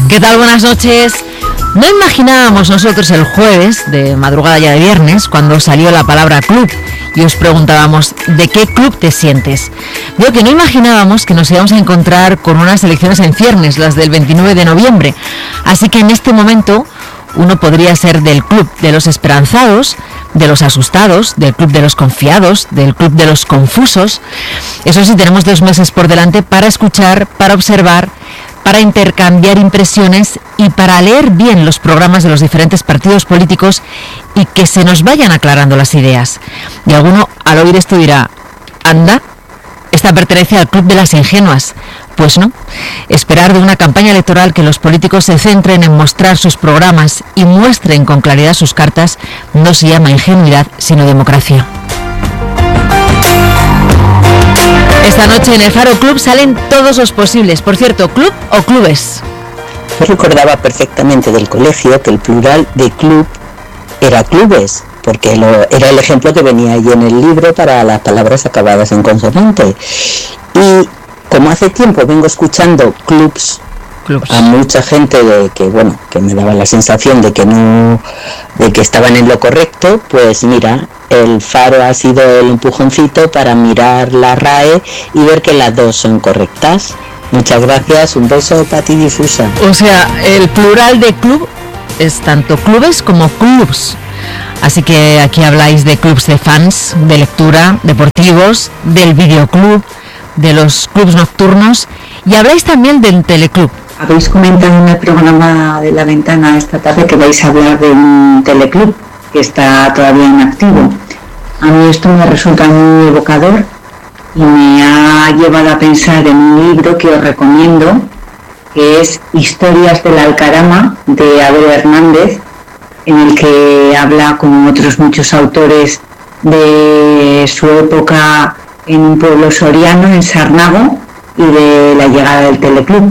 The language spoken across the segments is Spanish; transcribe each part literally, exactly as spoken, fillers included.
¿Qué tal? Buenas noches. No imaginábamos nosotros el jueves, de madrugada ya de viernes, cuando salió la palabra club y os preguntábamos ¿de qué club te sientes? Digo que no imaginábamos que nos íbamos a encontrar con unas elecciones en ciernes, las del veintinueve de noviembre. Así que en este momento uno podría ser del club de los esperanzados, de los asustados, del club de los confiados, del club de los confusos. Eso sí, tenemos dos meses por delante para escuchar, para observar, para intercambiar impresiones y para leer bien los programas de los diferentes partidos políticos y que se nos vayan aclarando las ideas. Y alguno al oír esto dirá, anda, esta pertenece al club de las ingenuas. Pues no, esperar de una campaña electoral que los políticos se centren en mostrar sus programas y muestren con claridad sus cartas no se llama ingenuidad, sino democracia. Esta noche en el Faro Club salen todos los posibles. Por cierto, ¿club o clubes? Yo recordaba perfectamente del colegio que el plural de club era clubes, porque lo, era el ejemplo que venía ahí en el libro para las palabras acabadas en consonante. Y como hace tiempo vengo escuchando clubs, clubs. a mucha gente de que bueno que me daba la sensación de que no de que estaban en lo correcto, pues mira, el Faro ha sido el empujoncito para mirar la R A E y ver que las dos son correctas. Muchas gracias, un beso para ti difusa. O sea, el plural de club es tanto clubes como clubs. Así que aquí habláis de clubs de fans, de lectura, deportivos, del videoclub, de los clubs nocturnos, y habláis también del teleclub. Habéis comentado en el programa de La Ventana esta tarde que vais a hablar de un teleclub que está todavía inactivo. A mí esto me resulta muy evocador y me ha llevado a pensar en un libro que os recomiendo, que es Historias del Alcarama, de Abel Hernández, en el que habla, como otros muchos autores, de su época en un pueblo soriano, en Sarnago, y de la llegada del teleclub.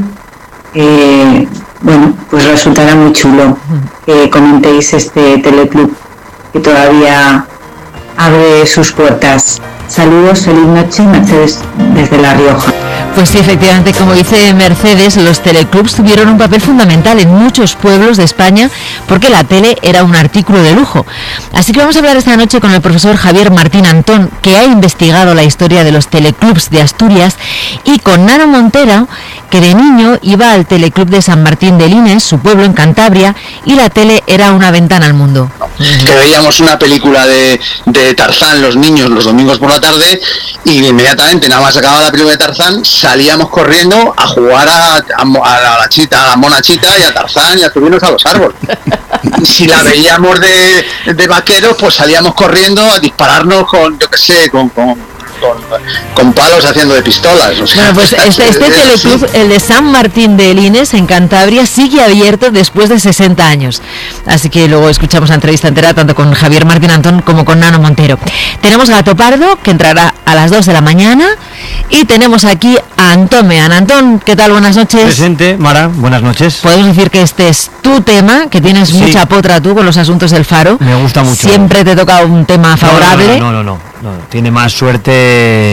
Eh, bueno, pues resultará muy chulo que comentéis este teleclub que todavía abre sus puertas. Saludos, feliz noche, Mercedes desde La Rioja. Pues sí, efectivamente, como dice Mercedes, los teleclubs tuvieron un papel fundamental en muchos pueblos de España porque la tele era un artículo de lujo. Así que vamos a hablar esta noche con el profesor Javier Martín Antón, que ha investigado la historia de los teleclubs de Asturias, y con Nano Montero, que de niño iba al teleclub de San Martín de Lines, su pueblo en Cantabria, y la tele era una ventana al mundo. Que veíamos una película de, de Tarzán los niños los domingos por la tarde y inmediatamente, nada más acababa la película de Tarzán, salíamos corriendo a jugar a, a, a la chita, a la mona chita y a Tarzán y a subirnos a los árboles. Si la veíamos de, de vaqueros, pues salíamos corriendo a dispararnos con, yo qué sé, con... con Con, con palos haciendo de pistolas. O sea, bueno, pues este, este teleclub, el de San Martín de Lines, en Cantabria, sigue abierto después de sesenta años. Así que luego escuchamos la entrevista entera tanto con Javier Martín Antón como con Nano Montero. Tenemos Gato Pardo, que entrará a las dos de la mañana, y tenemos aquí a Antón Mean. Antón, ¿qué tal? Buenas noches. Presente, Mara, buenas noches. Podemos decir que este es tu tema, que tienes sí. mucha potra tú con los asuntos del Faro. Me gusta mucho. Siempre te toca un tema favorable. No, no, no, no, no, no, no. Tiene más suerte.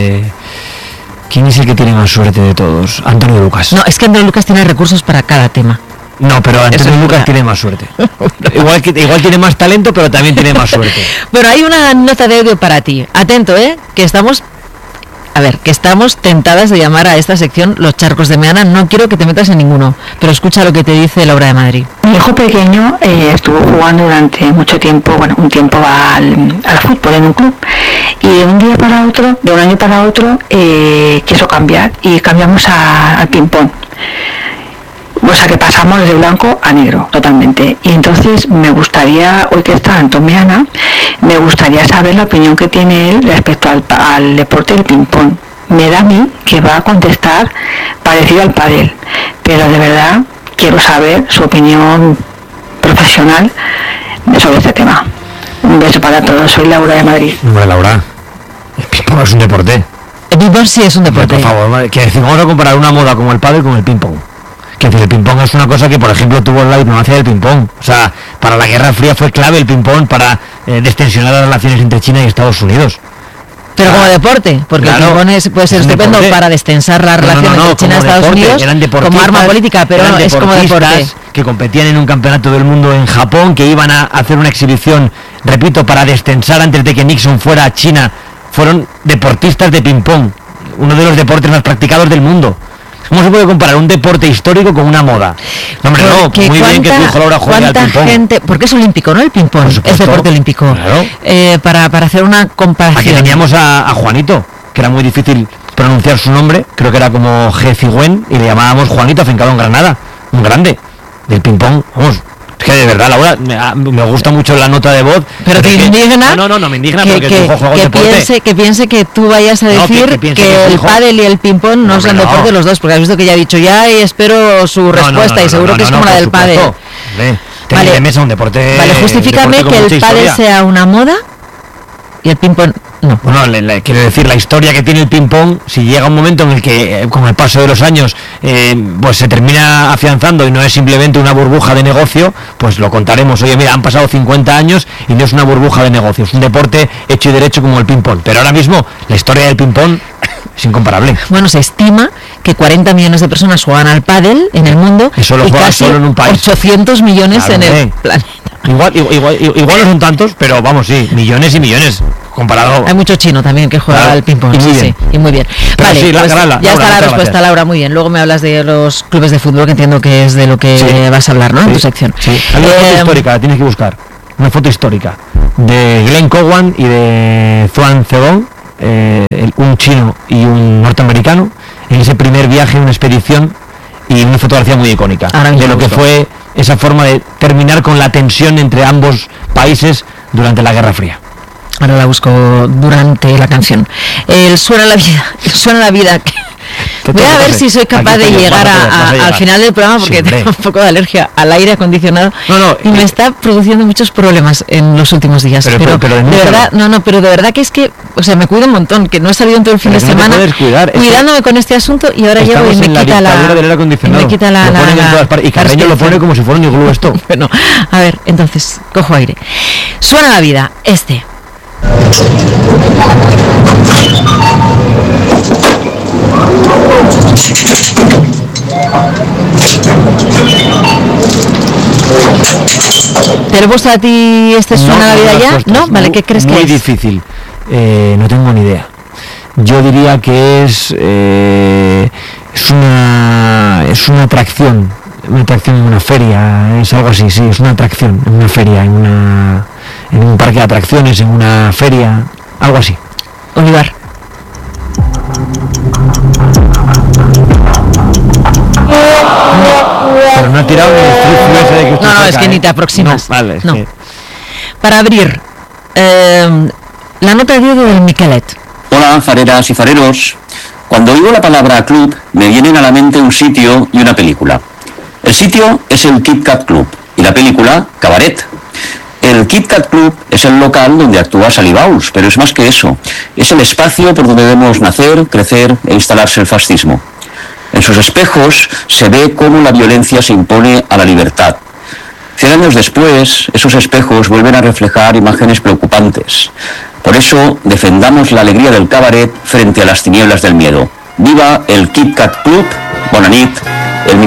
¿Quién es el que tiene más suerte de todos? Antonio Lucas. No, es que Antonio Lucas tiene recursos para cada tema. No, pero Antonio Lucas una... tiene más suerte. igual, que, igual tiene más talento, pero también tiene más suerte. Pero hay una nota de audio para ti. Atento, ¿eh? Que estamos... A ver, que estamos tentadas de llamar a esta sección Los Charcos de Meana. No quiero que te metas en ninguno, pero escucha lo que te dice Laura de Madrid. Mi hijo pequeño eh, estuvo jugando durante mucho tiempo, bueno, un tiempo al, al fútbol en un club, y de un día para otro, de un año para otro, eh, quiso cambiar y cambiamos a, al ping-pong. O sea que pasamos de blanco a negro totalmente. Y entonces me gustaría, hoy que está Antón Meana, me gustaría saber la opinión que tiene él respecto al, al deporte del ping-pong. Me da a mí que va a contestar parecido al pádel, pero de verdad quiero saber su opinión profesional sobre este tema. Un beso para todos, soy Laura de Madrid. Hombre, Laura, el ping-pong es un deporte. El ping-pong sí es un deporte. Por favor, que decir, vamos a comparar una moda como el pádel con el ping-pong. Que el ping-pong es una cosa que, por ejemplo, tuvo la diplomacia del ping-pong. O sea, para la Guerra Fría fue clave el ping-pong para eh, destensionar las relaciones entre China y Estados Unidos. Pero como deporte, porque Claro, el ping-pong es- puede ser es un estupendo deporte. para destensar la No, no, relación no, no, entre China y como Estados deporte, Unidos eran como deportistas, arma política, pero eran no, es como deporte. deportistas que competían en un campeonato del mundo en Japón, que iban a hacer una exhibición, repito, para destensar antes de que Nixon fuera a China. Fueron deportistas de ping-pong, uno de los deportes más practicados del mundo. ¿Cómo se puede comparar un deporte histórico con una moda? No, hombre, no, Porque muy bien que tu hijo Laura juegue al ¿cuánta ping-pong. gente, porque es olímpico, ¿no? El ping-pong Por es supuesto. deporte olímpico. Claro. Eh, para, para hacer una Aquí comparación. teníamos a, a Juanito, que era muy difícil pronunciar su nombre, creo que era como G. Cigüen, y le llamábamos Juanito, afincado en Granada, un grande del ping-pong. Vamos, es que de verdad, Laura, me, a- me gusta mucho la nota de voz. Pero te es que- indigna No, no, no, no me indigna que, porque que- tu hijo juega que un deporte. piense, que piense que tú vayas a No, que- decir que que, piense que su el hijo- pádel y el ping-pong no, No, son hombre, no. deporte los dos, porque has visto que ya ha dicho ya y espero su No, no, respuesta no, no, y seguro no, que no, es no, como la por del pádel. supuesto. Hombre, tenis Vale. de mesa, un deporte. Vale, justifícame deporte con que el mucha pádel historia. sea una moda y el ping-pong no. Bueno, le, le- quiero decir, la historia que tiene el ping-pong, si llega un momento en el que, eh, con el paso de los años, eh, pues se termina afianzando y no es simplemente una burbuja de negocio, pues lo contaremos. Oye, mira, han pasado cincuenta años y no es una burbuja de negocio, es un deporte hecho y derecho como el ping-pong. Pero ahora mismo, la historia del ping-pong es incomparable. Bueno, se estima que cuarenta millones de personas juegan al pádel en el mundo Y solo juegan casi solo en un país. ochocientos millones Claro, en el hombre. planeta. Igual, igual, igual, igual no son tantos, pero vamos, sí, millones y millones, comparado. Hay mucho chino también que juega Claro, al ping-pong. y muy sí, bien. sí, y muy bien. Pero Vale, sí, la- pues la- la- ya Laura, está la muchas respuesta, gracias. Laura, muy bien. Luego me hablas de los clubes de fútbol, que entiendo que es de lo que Sí. vas a hablar, ¿no? En Sí, tu sección. sí. Hay una foto Eh, histórica, la tienes que buscar. Una foto histórica de Glenn Cowan y de Zuan Zebon, eh, el- un chino y un norteamericano, en ese primer viaje, una expedición, y una fotografía muy icónica Ahora mismo de lo que busco. fue esa forma de terminar con la tensión entre ambos países durante la Guerra Fría. Ahora la busco durante la canción. El Suena la vida. El Suena la vida. ¿Qué Voy te a ver pasa? si soy capaz Aquí de estoy yo, llegar vas a a- poder, vas a a- al llegar. final del programa porque Sí, hombre. tengo un poco de alergia al aire acondicionado No, no, y me eh, está produciendo muchos problemas en los últimos días. Pero- Pero, pero- pero de denúncialo. verdad, no, no, pero de verdad que es que, o sea, me cuido un montón, que no he salido en todo el fin Pero de que no te semana puedes cuidar, es que cuidándome con este asunto y ahora llego Estamos y me en la quita la, dictadura del aire y acondicionado. me quita la, Lo la- ponen en la- todas partes. Y la Carreño lo pone respiración. como si fuera un iglú esto. Bueno, a ver, entonces, cojo aire. Suena la vida, este. ¿Te lo he puesto a ti este Suena No, la no vida me lo has ya? puesto, ¿No? es Vale, muy- ¿qué crees que Muy es? difícil. Eh, no tengo ni idea. Yo diría que es eh, es una es una atracción, una atracción en una feria, es algo así, sí, es una atracción en una feria, en una en un parque de atracciones, en una feria, algo así. Olivar. Pero no ha tirado ni el truco ese de que estoy No, no, es cerca, que ¿eh? ni te aproximas. No, vale, es No. que- Para abrir, eh, la nota de dedo del Miquelet. Hola, fareras y fareros. Cuando oigo la palabra club, me vienen a la mente un sitio y una película. El sitio es el Kit Kat Club y la película Cabaret. El Kit Kat Club es el local donde actúa Sally Bowles, pero es más que eso. Es el espacio por donde debemos nacer, crecer e instalarse el fascismo. En sus espejos se ve cómo la violencia se impone a la libertad. Cien años después, esos espejos vuelven a reflejar imágenes preocupantes. Por eso, defendamos la alegría del cabaret frente a las tinieblas del miedo. ¡Viva el Kit Kat Club! Bona nit!